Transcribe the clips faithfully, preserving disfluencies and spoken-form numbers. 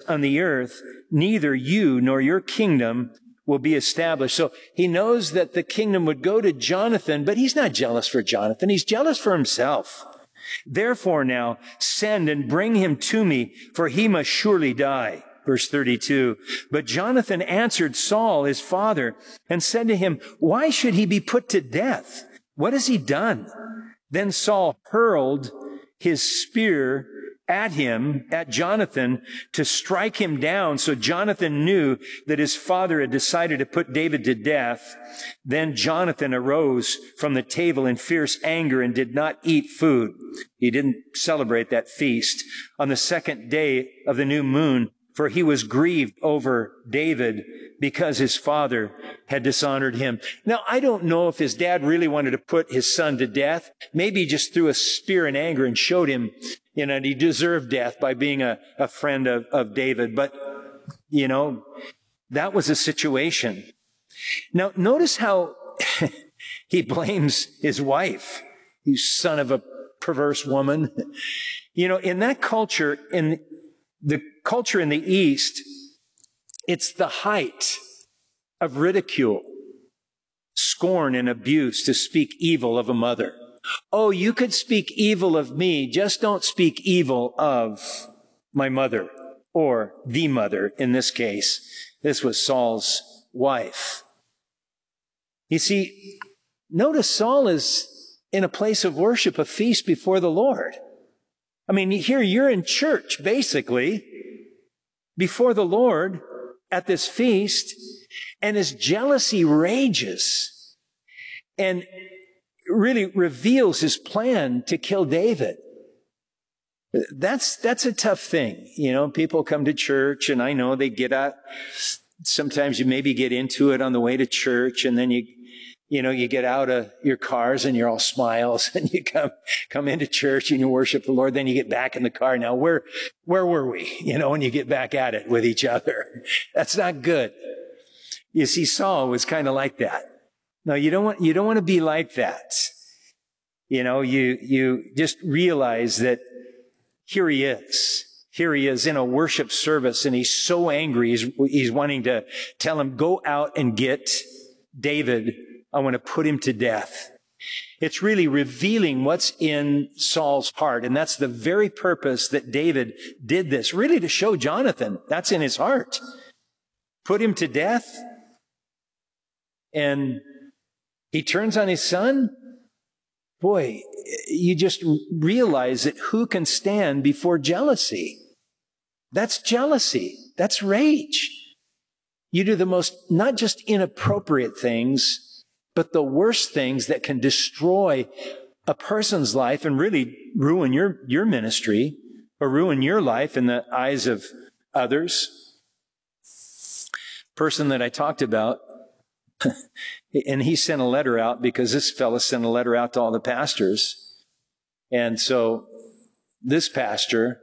on the earth, neither you nor your kingdom will be established. So he knows that the kingdom would go to Jonathan, but he's not jealous for Jonathan. He's jealous for himself. Therefore now send and bring him to me, for he must surely die. Verse thirty-two, but Jonathan answered Saul, his father, and said to him, why should he be put to death? What has he done? Then Saul hurled his spear at him, at Jonathan, to strike him down. So Jonathan knew that his father had decided to put David to death. Then Jonathan arose from the table in fierce anger and did not eat food. He didn't celebrate that feast on the second day of the new moon, for he was grieved over David because his father had dishonored him. Now, I don't know if his dad really wanted to put his son to death. Maybe he just threw a spear in anger and showed him, you know, he deserved death by being a, a friend of, of David. But, you know, that was a situation. Now, notice how he blames his wife. You son of a perverse woman. You know, in that culture, in the culture in the East, it's the height of ridicule, scorn, and abuse to speak evil of a mother. Oh, you could speak evil of me, just don't speak evil of my mother, or the mother in this case. This was Saul's wife. You see, notice Saul is in a place of worship, a feast before the Lord. I mean, here you're in church, basically, before the Lord at this feast, and his jealousy rages and really reveals his plan to kill David. That's, that's a tough thing. You know, people come to church, and I know they get out. Sometimes you maybe get into it on the way to church, and then you, you know, you get out of your cars and you're all smiles, and you come, come into church and you worship the Lord. Then you get back in the car. Now, where, where were we? You know, when you get back at it with each other. That's not good. You see, Saul was kind of like that. No, you don't want, you don't want to be like that. You know, you, you just realize that here he is. Here he is in a worship service, and he's so angry. He's, he's wanting to tell him, go out and get David. I want to put him to death. It's really revealing what's in Saul's heart. And that's the very purpose that David did this, really to show Jonathan that's in his heart. Put him to death. And he turns on his son. Boy, you just realize that who can stand before jealousy? That's jealousy. That's rage. You do the most, not just inappropriate things, but the worst things that can destroy a person's life and really ruin your, your ministry or ruin your life in the eyes of others. Person that I talked about, and he sent a letter out because this fella sent a letter out to all the pastors. And so this pastor,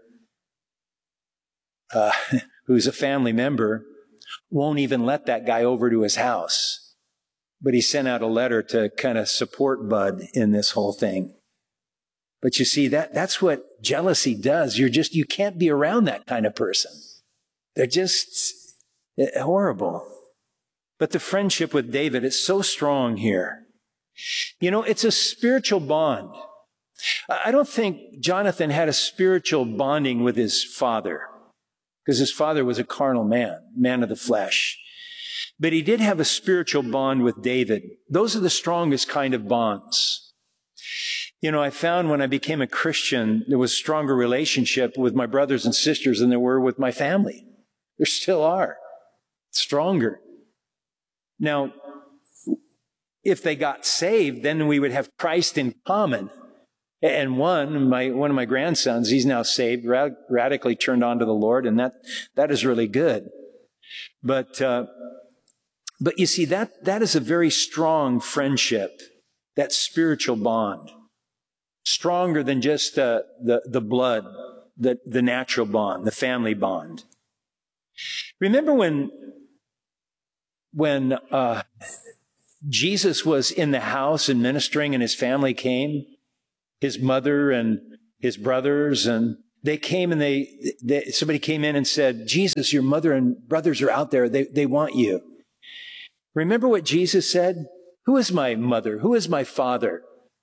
uh, who's a family member, won't even let that guy over to his house. But he sent out a letter to kind of support Bud in this whole thing. But you see, that that's what jealousy does. You're just, you can't be around that kind of person. They're just horrible. But the friendship with David is so strong here. You know, it's a spiritual bond. I don't think Jonathan had a spiritual bonding with his father, because his father was a carnal man, man of the flesh. But he did have a spiritual bond with David. Those are the strongest kind of bonds. You know, I found when I became a Christian, there was a stronger relationship with my brothers and sisters than there were with my family. There still are. Stronger. Now, if they got saved, then we would have Christ in common. And one, my, one of my grandsons, he's now saved, rad- radically turned on to the Lord, and that, that is really good. But, uh, but you see, that, that is a very strong friendship, that spiritual bond. Stronger than just uh, the, the blood, the, the natural bond, the family bond. Remember when, when, uh, Jesus was in the house and ministering and his family came? His mother and his brothers, and they came and they, they somebody came in and said, Jesus, your mother and brothers are out there. They, they want you. Remember what Jesus said? Who is my mother? Who is my father?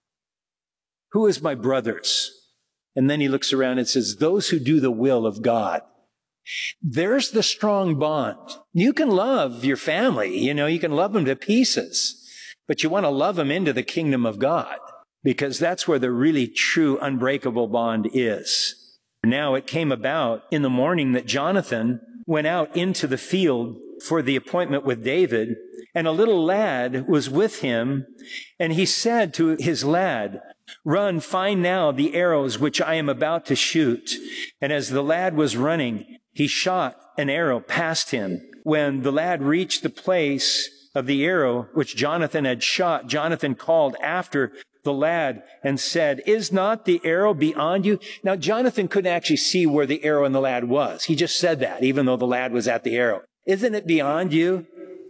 Who is my brothers? And then he looks around and says, those who do the will of God. There's the strong bond. You can love your family, you know, you can love them to pieces, but you want to love them into the kingdom of God, because that's where the really true unbreakable bond is. Now it came about in the morning that Jonathan went out into the field for the appointment with David, and a little lad was with him, and he said to his lad, run, find now the arrows which I am about to shoot. And as the lad was running, he shot an arrow past him. When the lad reached the place of the arrow which Jonathan had shot, Jonathan called after the lad and said, is not the arrow beyond you? Now, Jonathan couldn't actually see where the arrow in the lad was. He just said that, even though the lad was at the arrow. Isn't it beyond you?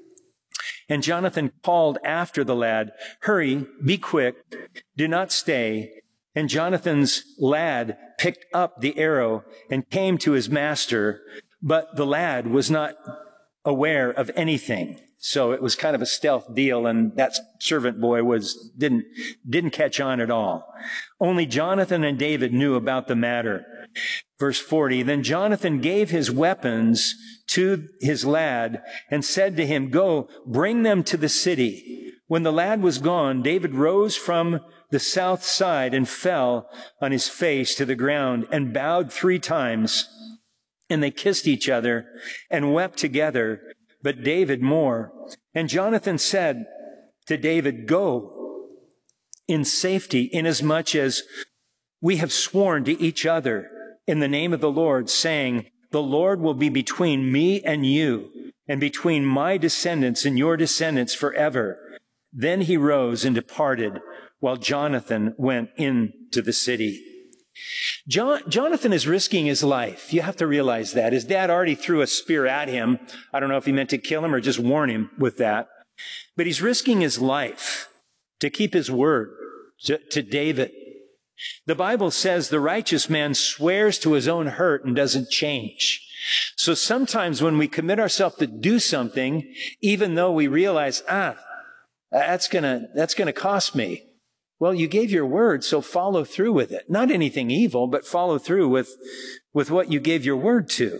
And Jonathan called after the lad, hurry, be quick, do not stay. And Jonathan's lad picked up the arrow and came to his master, but the lad was not aware of anything. So it was kind of a stealth deal, and that servant boy was didn't didn't catch on at all. Only Jonathan and David knew about the matter. Verse forty, then Jonathan gave his weapons to his lad and said to him, go, bring them to the city. When the lad was gone, David rose from the south side and fell on his face to the ground and bowed three times. And they kissed each other and wept together, but David more. And Jonathan said to David, go in safety, inasmuch as we have sworn to each other in the name of the Lord, saying, the Lord will be between me and you, and between my descendants and your descendants forever. Then he rose and departed, while Jonathan went into the city. John, Jonathan is risking his life. You have to realize that. His dad already threw a spear at him. I don't know if he meant to kill him or just warn him with that. But he's risking his life to keep his word to, to David. The Bible says the righteous man swears to his own hurt and doesn't change. So sometimes when we commit ourselves to do something, even though we realize, ah, that's gonna, that's gonna cost me. Well, you gave your word, so follow through with it. Not anything evil, but follow through with, with what you gave your word to.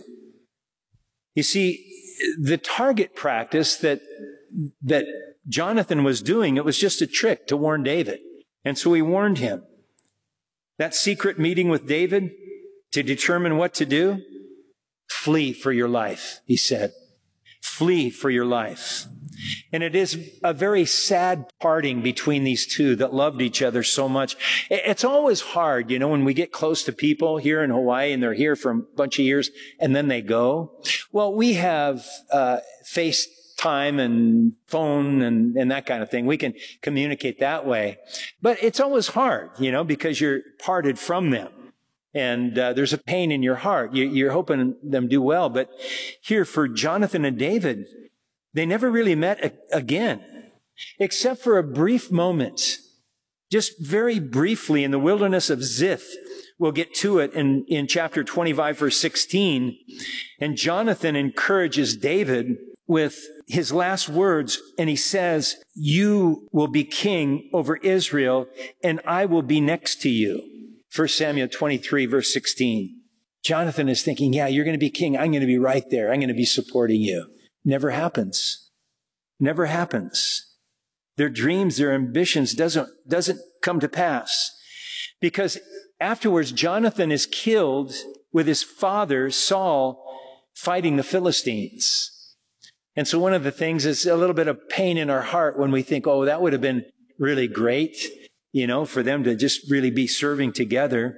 You see, the target practice that, that Jonathan was doing, it was just a trick to warn David. And so he warned him. That secret meeting with David to determine what to do, flee for your life, he said. Flee for your life. And it is a very sad parting between these two that loved each other so much. It's always hard, you know, when we get close to people here in Hawaii and they're here for a bunch of years and then they go. Well, we have uh FaceTime and phone and, and that kind of thing. We can communicate that way. But it's always hard, you know, because you're parted from them. And uh, there's a pain in your heart. You, you're hoping them do well. But here for Jonathan and David, they never really met a- again, except for a brief moment, just very briefly in the wilderness of Ziph. We'll get to it in, in chapter twenty-five, verse sixteen. And Jonathan encourages David with his last words, and he says, you will be king over Israel, and I will be next to you. First Samuel twenty-three, verse sixteen. Jonathan is thinking, yeah, you're going to be king. I'm going to be right there. I'm going to be supporting you. Never happens. Never happens. Their dreams, their ambitions doesn't, doesn't come to pass. Because afterwards, Jonathan is killed with his father, Saul, fighting the Philistines. And so one of the things is a little bit of pain in our heart when we think, oh, that would have been really great, you know, for them to just really be serving together.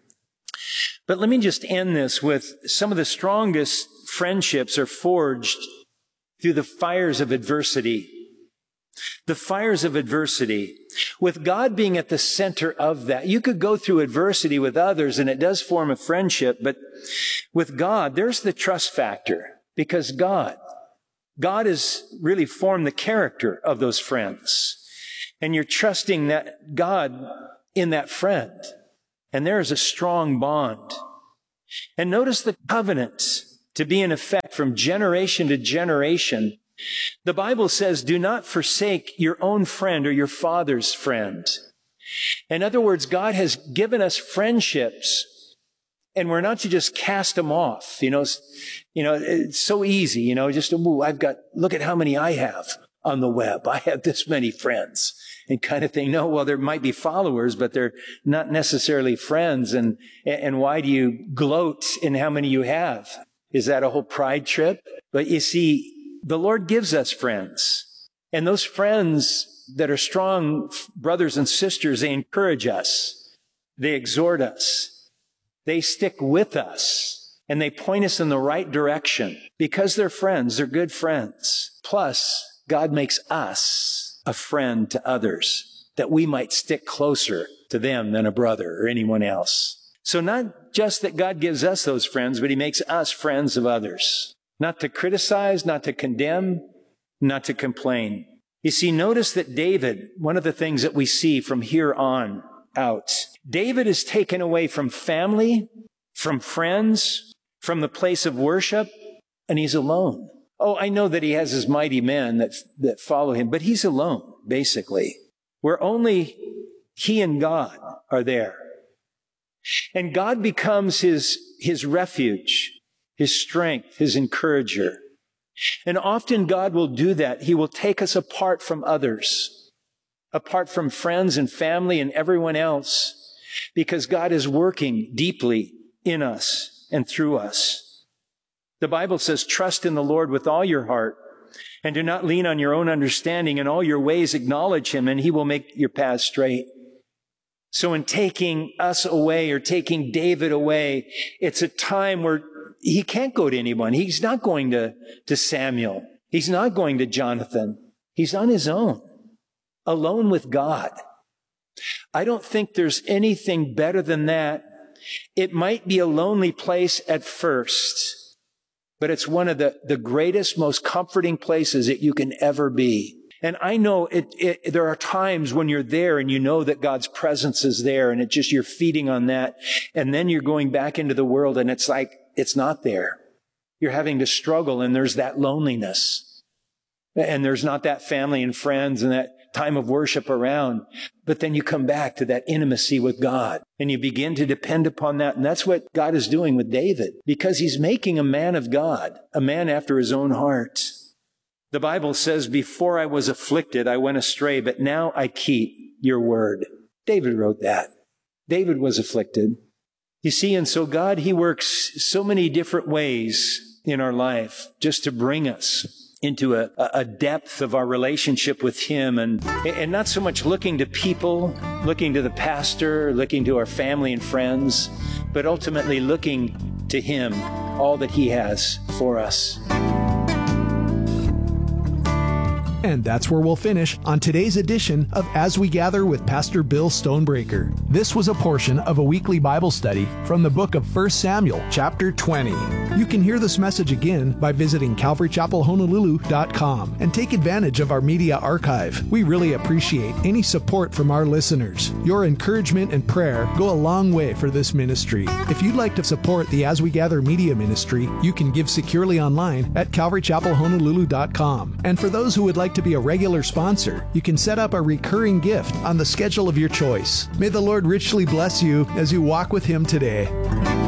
But let me just end this with some of the strongest friendships are forged through the fires of adversity. The fires of adversity. With God being at the center of that. You could go through adversity with others and it does form a friendship, but with God, there's the trust factor. Because God, God has really formed the character of those friends. And you're trusting that God in that friend. And there is a strong bond And notice the covenant to be in effect from generation to generation. The Bible says, do not forsake your own friend or your father's friend. In other words, God has given us friendships, and we're not to just cast them off. You know, you know, it's so easy, you know, just, ooh, I've got, look at how many I have on the web. I have this many friends and kind of thing. No, well, there might be followers, but they're not necessarily friends. And, and why do you gloat in how many you have? Is that a whole pride trip? But you see, the Lord gives us friends, and those friends that are strong brothers and sisters, they encourage us. They exhort us. They stick with us, and they point us in the right direction because they're friends. They're good friends. Plus, God makes us a friend to others that we might stick closer to them than a brother or anyone else. So not just that God gives us those friends, but he makes us friends of others. Not to criticize, not to condemn, not to complain. You see, notice that David, one of the things that we see from here on out, David is taken away from family, from friends, from the place of worship, and he's alone. Oh, I know that he has his mighty men that, that follow him, but he's alone, basically, where only he and God are there. And God becomes his, his refuge, his strength, his encourager. And often God will do that. He will take us apart from others, apart from friends and family and everyone else, because God is working deeply in us and through us. The Bible says, trust in the Lord with all your heart, and do not lean on your own understanding. In all your ways acknowledge him, and he will make your paths straight. So in taking us away or taking David away, it's a time where he can't go to anyone. He's not going to, to Samuel. He's not going to Jonathan. He's on his own, alone with God. I don't think there's anything better than that. It might be a lonely place at first, but it's one of the, the greatest, most comforting places that you can ever be. And I know it, it, there are times when you're there and you know that God's presence is there, and it's just you're feeding on that. And then you're going back into the world and it's like, it's not there. You're having to struggle, and there's that loneliness. And there's not that family and friends and that time of worship around. But then you come back to that intimacy with God, and you begin to depend upon that. And that's what God is doing with David, because he's making a man of God, a man after his own heart. The Bible says, before I was afflicted, I went astray, but now I keep your word. David wrote that. David was afflicted. You see, and so God, he works so many different ways in our life just to bring us into a, a depth of our relationship with him, and, and not so much looking to people, looking to the pastor, looking to our family and friends, but ultimately looking to him, all that he has for us. And that's where we'll finish on today's edition of As We Gather with Pastor Bill Stonebreaker. This was a portion of a weekly Bible study from the book of First Samuel, chapter twenty. You can hear this message again by visiting calvary chapel honolulu dot com and take advantage of our media archive. We really appreciate any support from our listeners. Your encouragement and prayer go a long way for this ministry. If you'd like to support the As We Gather media ministry, you can give securely online at calvary chapel honolulu dot com. And for those who would like to be a regular sponsor, you can set up a recurring gift on the schedule of your choice. May the Lord richly bless you as you walk with him today.